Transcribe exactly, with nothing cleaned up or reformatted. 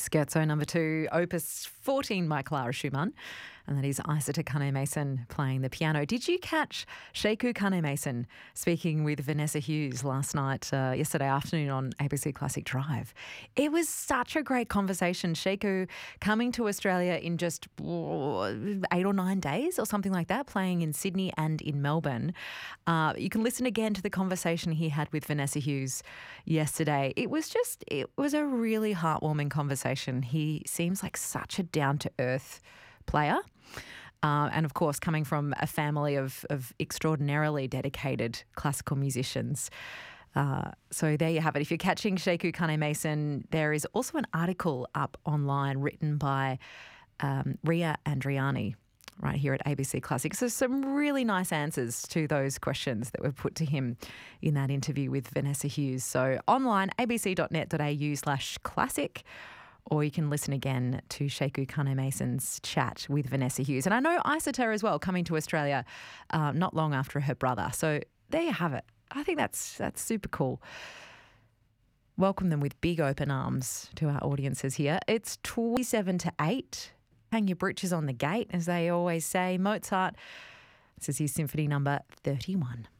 Scherzo number two, opus fourteen by Clara Schumann. And that is Isata Kane-Mason playing the piano. Did you catch Sheku Kane-Mason speaking with Vanessa Hughes last night, uh, yesterday afternoon on A B C Classic Drive? It was such a great conversation. Sheku coming to Australia in just oh, eight or nine days or something like that, playing in Sydney and in Melbourne. Uh, you can listen again to the conversation he had with Vanessa Hughes yesterday. It was just, it was a really heartwarming conversation. He seems like such a down-to-earth player. Uh, and, of course, coming from a family of, of extraordinarily dedicated classical musicians. Uh, so there you have it. If you're catching Sheku Kane-Mason, there is also an article up online written by um, Ria Andriani right here at A B C Classic. So some really nice answers to those questions that were put to him in that interview with Vanessa Hughes. So online, abc.net.au slash classic. Or you can listen again to Sheku Kane-Mason's chat with Vanessa Hughes. And I know Isata as well, coming to Australia uh, not long after her brother. So there you have it. I think that's that's super cool. Welcome them with big open arms to our audiences here. It's twenty-seven to eight. Hang your britches on the gate, as they always say. Mozart, this is his symphony number thirty-one.